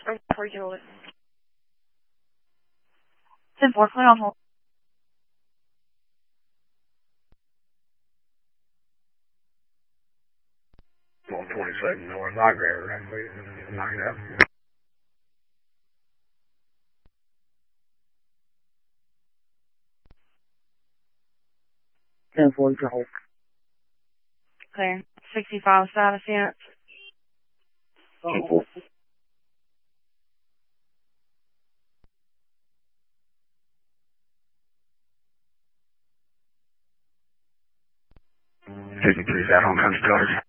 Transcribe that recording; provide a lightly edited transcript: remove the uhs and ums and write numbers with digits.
Before you get it. 10-4, clear on hold. Well, 27 North Library, right? Knock it out. 10-4, hold. Clear. 65 status yet? 10-4. Taking 3 out on Country Colors.